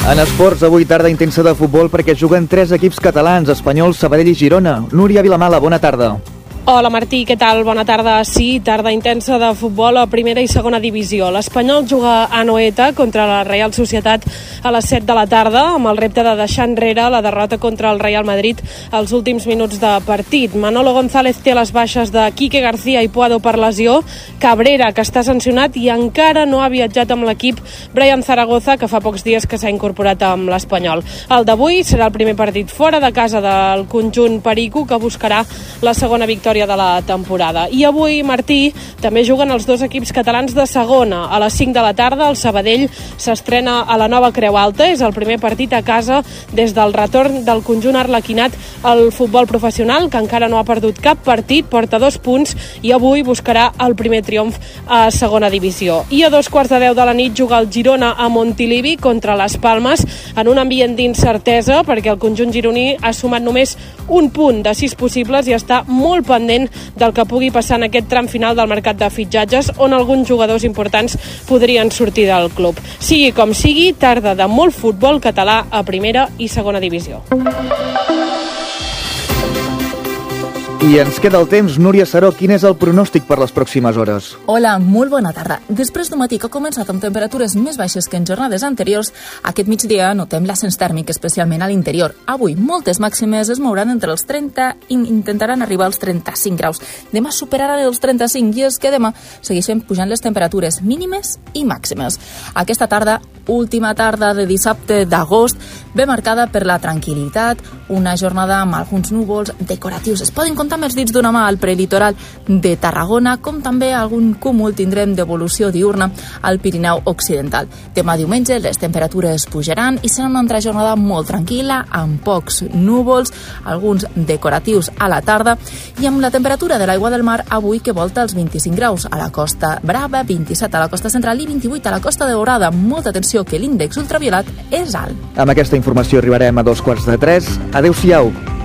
En esports, avui tarda intensa de futbol perquè juguen 3 equips catalans, Espanyol, Sabadell i Girona. Núria Vilamala, bona tarda. Hola Martí, què tal? Bona tarda. Sí, tarda intensa de futbol a primera i segona divisió. L'Espanyol juga a Anoeta contra la Real Societat a les 7 de la tarda amb el repte de deixar enrere la derrota contra el Real Madrid als últims minuts de partit. Manolo González té les baixes de Quique García i Puado per lesió, Cabrera, que està sancionat i encara no ha viatjat amb l'equip, Brian Zaragoza, que fa pocs dies que s'ha incorporat amb l'Espanyol. El d'avui serà el primer partit fora de casa del conjunt perico, que buscarà la segona victòria de la temporada. I avui, Martí, també juguen els dos equips catalans de segona. A les 5 de la tarda, el Sabadell s'estrena a la nova Creu Alta. És el primer partit a casa des del retorn del conjunt arlequinat al futbol professional, que encara no ha perdut cap partit, porta 2 punts i avui buscarà el primer triomf a segona divisió. I a 2:15 de la nit juga el Girona a Montilivi contra les Palmes en un ambient d'incertesa perquè el conjunt gironí ha sumat només un punt de 6 possibles i està molt pendent del que pugui passar en aquest tram final del mercat de fitxatges, on alguns jugadors importants podrien sortir del club. Sigui com sigui, tarda de molt futbol català a primera i segona divisió. I ens queda el temps. Núria Saró, quin és el pronòstic per les pròximes hores? Hola, molt bona tarda. Després d'un matí que ha començat amb temperatures més baixes que en jornades anteriors, aquest migdia notem l'ascens tèrmic, especialment a l'interior. Avui, moltes màximes es mouran entre els 30 i intentaran arribar als 35 graus. Demà superaran els 35 i és que demà segueixen pujant les temperatures mínimes i màximes. Aquesta tarda, última tarda de dissabte d'agost, ve marcada per la tranquil·litat, una jornada amb alguns núvols decoratius. Es poden comptar amb els dits d'una mà al prelitoral de Tarragona, com també algun cúmul tindrem d'evolució diurna al Pirineu Occidental. Demà diumenge les temperatures pujaran i serà una altra jornada molt tranquil·la, amb pocs núvols, alguns decoratius a la tarda i amb la temperatura de l'aigua del mar avui que volta els 25 graus a la Costa Brava, 27 a la costa central i 28 a la Costa Daurada. Molta atenció que l'índex ultraviolat és alt. Amb aquesta informació arribarem a 2:15. Adéu-siau.